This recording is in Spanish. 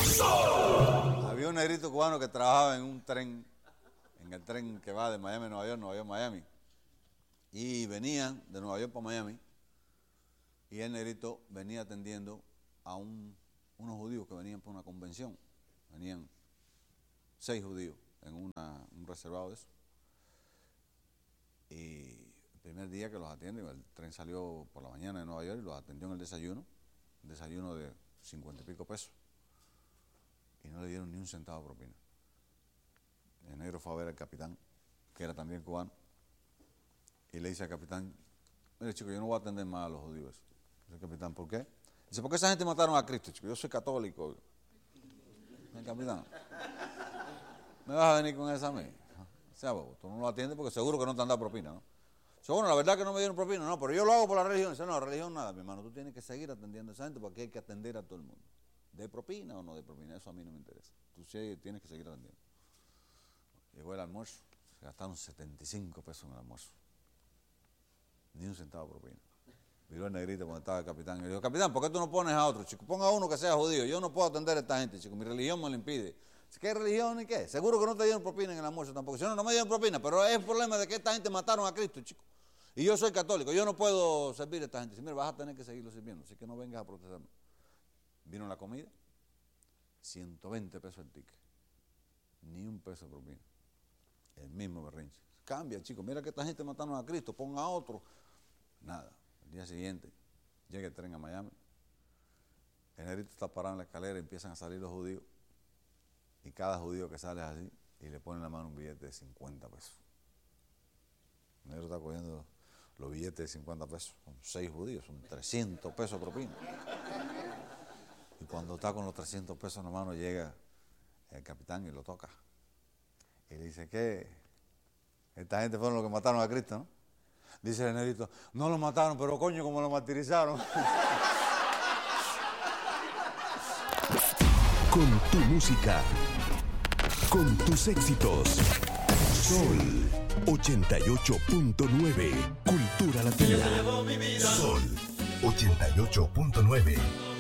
Había un negrito cubano que trabajaba en un tren, en el tren que va de Miami a Nueva York, Miami. Y venían de Nueva York para Miami. Y el negrito venía atendiendo a unos judíos que venían por una convención. Venían 6 judíos en un reservado de eso. Y el primer día que los atiende, el tren salió por la mañana de Nueva York y los atendió en el desayuno. Un desayuno de 50 y pico pesos. Y no le dieron ni un centavo de propina. El negro fue a ver al capitán, que era también cubano, y le dice al capitán: mire, chico, yo no voy a atender más a los judíos. Dice el capitán: ¿por qué? Dice: ¿por qué esa gente mataron a Cristo, chico? Yo soy católico. El capitán: ¿me vas a venir con esa a mí? O sea, tú no lo atiendes porque seguro que no te han dado propina, ¿no? Dice: bueno, la verdad que no me dieron propina, no, pero yo lo hago por la religión. Dice: no, religión nada, mi hermano, tú tienes que seguir atendiendo a esa gente porque hay que atender a todo el mundo. ¿De propina o no de propina? Eso a mí no me interesa. Tú sí tienes que seguir atendiendo. Llegó el almuerzo, se gastaron 75 pesos en el almuerzo. Ni un centavo de propina. Miró el negrito cuando estaba el capitán y le dijo: capitán, ¿por qué tú no pones a otro, chico? Ponga a uno que sea judío. Yo no puedo atender a esta gente, chico. Mi religión me lo impide. ¿Qué religión ni qué? Seguro que no te dieron propina en el almuerzo tampoco. Si no me dieron propina, pero es el problema de que esta gente mataron a Cristo, chico. Y yo soy católico, yo no puedo servir a esta gente. Dice: mira, vas a tener que seguirlo sirviendo, así que no vengas a protestarme. Vino la comida, 120 pesos el ticket. Ni un peso de propina. El mismo berrinche. Cambia, chicos, mira que esta gente mataron a Cristo, ponga a otro. Nada. El día siguiente llega el tren a Miami. El negrito está parado en la escalera y empiezan a salir los judíos. Y cada judío que sale así y le pone en la mano un billete de 50 pesos. El negro está cogiendo los billetes de 50 pesos. Son 6 judíos, son 300 pesos de propina. Y cuando está con los 300 pesos en la mano llega el capitán y lo toca. Y le dice: ¿qué? Esta gente fueron los que mataron a Cristo, ¿no? Dice el negrito: no lo mataron, pero coño, como lo martirizaron. Con tu música, con tus éxitos. Sol 88.9, Cultura Latina. Sol 88.9.